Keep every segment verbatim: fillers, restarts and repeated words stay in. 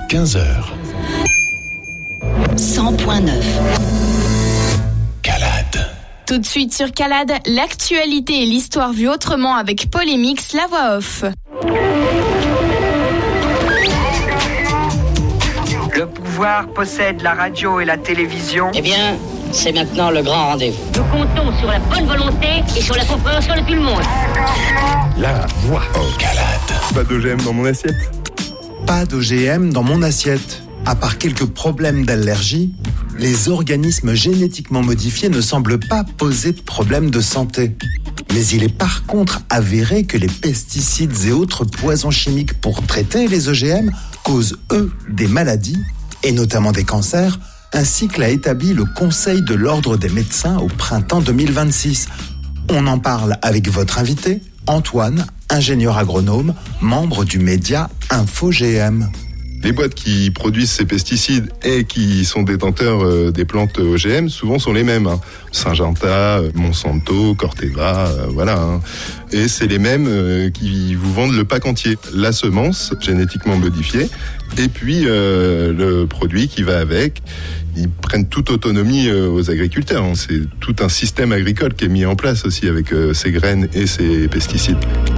quinze heures. cent point neuf. Calade. Tout de suite sur Calade, l'actualité et l'histoire vue autrement avec Polémix, la voix off. Le pouvoir possède la radio et la télévision. Eh bien, c'est maintenant le grand rendez-vous. Nous comptons sur la bonne volonté et sur la compréhension de tout le monde. La voix en Calade. Pas d'O G M dans mon assiette. Pas d'O G M dans mon assiette. À part quelques problèmes d'allergie, les organismes génétiquement modifiés ne semblent pas poser de problème de santé. Mais il est par contre avéré que les pesticides et autres poisons chimiques pour traiter les O G M causent, eux, des maladies, et notamment des cancers, ainsi que l'a établi le Conseil de l'Ordre des médecins au printemps deux mille vingt-six. On en parle avec votre invité, Antoine, ingénieur agronome, membre du média InfoGM. Les boîtes qui produisent ces pesticides et qui sont détenteurs euh, des plantes O G M, souvent sont les mêmes. Hein. Syngenta, Monsanto, Corteva, euh, voilà. Hein. Et c'est les mêmes euh, qui vous vendent le pack entier. La semence génétiquement modifiée et puis euh, le produit qui va avec. Ils prennent toute autonomie euh, aux agriculteurs. Hein. C'est tout un système agricole qui est mis en place aussi avec euh, ces graines et ces pesticides.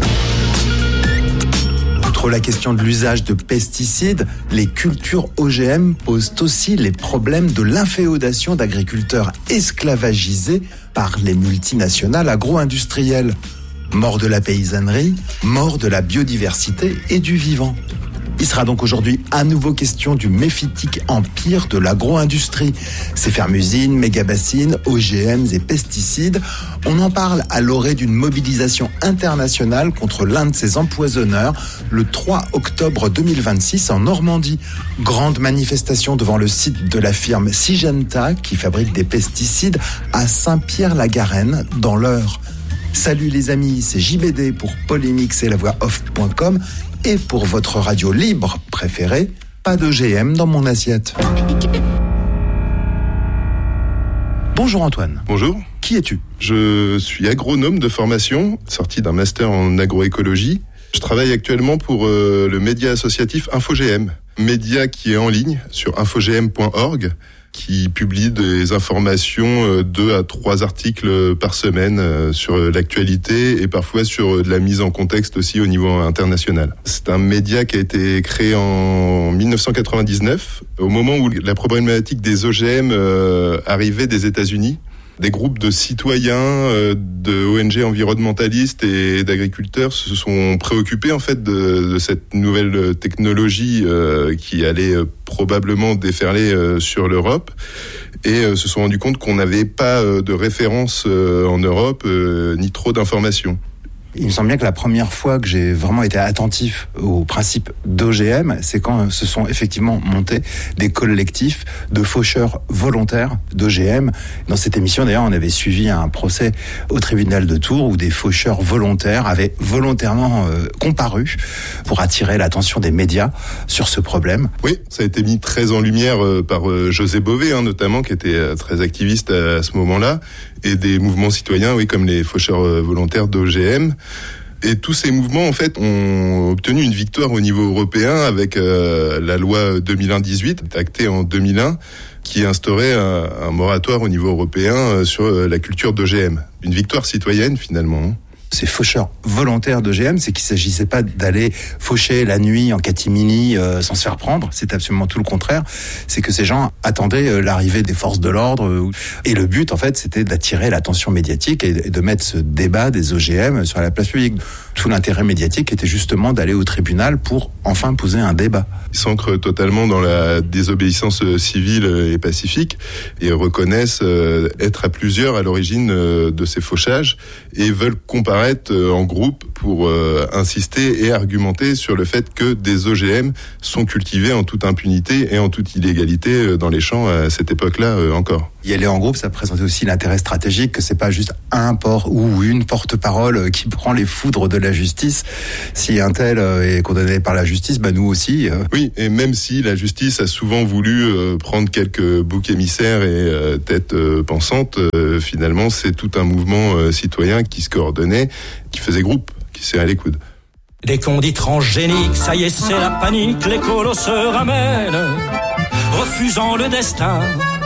Outre la question de l'usage de pesticides, les cultures O G M posent aussi les problèmes de l'inféodation d'agriculteurs esclavagisés par les multinationales agro-industrielles. Mort de la paysannerie, mort de la biodiversité et du vivant. Il sera donc aujourd'hui à nouveau question du méphitique empire de l'agro-industrie. Ses fermes-usines, méga-bassines, O G M et pesticides. On en parle à l'orée d'une mobilisation internationale contre l'un de ces empoisonneurs le trois octobre deux mille vingt-six en Normandie. Grande manifestation devant le site de la firme Syngenta qui fabrique des pesticides à Saint-Pierre-la-Garenne dans l'Eure. Salut les amis, c'est J B D pour Polémix et la voix off point com. Et pour votre radio libre préférée, pas d'O G M dans mon assiette. Bonjour Antoine. Bonjour. Qui es-tu ? Je suis agronome de formation, sorti d'un master en agroécologie. Je travaille actuellement pour euh, le média associatif InfoGM, média qui est en ligne sur infogm point org, qui publie des informations, euh, deux à trois articles par semaine euh, sur l'actualité et parfois sur euh, de la mise en contexte aussi au niveau international. C'est un média qui a été créé en dix-neuf cent quatre-vingt-dix-neuf, au moment où la problématique des O G M euh, arrivait des États-Unis. Des groupes de citoyens, euh, de O N G environnementalistes et d'agriculteurs se sont préoccupés en fait de, de cette nouvelle technologie euh, qui allait euh, probablement déferler euh, sur l'Europe et euh, se sont rendus compte qu'on n'avait pas euh, de référence euh, en Europe euh, ni trop d'informations. Il me semble bien que la première fois que j'ai vraiment été attentif au principe d'O G M, c'est quand se sont effectivement montés des collectifs de faucheurs volontaires d'O G M. Dans cette émission, d'ailleurs, on avait suivi un procès au tribunal de Tours où des faucheurs volontaires avaient volontairement euh, comparu pour attirer l'attention des médias sur ce problème. Oui, ça a été mis très en lumière euh, par euh, José Bové, hein, notamment, qui était euh, très activiste à, à ce moment-là, et des mouvements citoyens, oui, comme les faucheurs euh, volontaires d'O G M. Et tous ces mouvements, en fait, ont obtenu une victoire au niveau européen avec euh, la loi deux mille un dix-huit, actée en deux mille un, qui instaurait un, un moratoire au niveau européen euh, sur euh, la culture d'O G M. Une victoire citoyenne, finalement. Hein. Ces faucheurs volontaires d'O G M, c'est qu'il ne s'agissait pas d'aller faucher la nuit en catimini euh, sans se faire prendre. C'est absolument tout le contraire. C'est que ces gens attendaient euh, l'arrivée des forces de l'ordre. Euh, et le but, en fait, c'était d'attirer l'attention médiatique et, et de mettre ce débat des O G M sur la place publique. Tout l'intérêt médiatique était justement d'aller au tribunal pour enfin poser un débat. Ils s'ancrent totalement dans la désobéissance civile et pacifique et reconnaissent euh, être à plusieurs à l'origine euh, de ces fauchages et veulent comparer en groupe pour euh, insister et argumenter sur le fait que des O G M sont cultivés en toute impunité et en toute illégalité dans les champs à cette époque-là euh, encore. Y aller en groupe, ça présentait aussi l'intérêt stratégique que c'est pas juste un port ou une porte-parole qui prend les foudres de la justice. Si un tel est condamné par la justice, bah nous aussi. Euh... Oui, et même si la justice a souvent voulu euh, prendre quelques boucs émissaires et euh, têtes euh, pensantes, euh, finalement c'est tout un mouvement euh, citoyen qui se coordonnait, qui faisait groupe, qui serrait les coudes. Dès qu'on dit transgénique, ça y est, c'est la panique, l'écolo se ramène, refusant le destin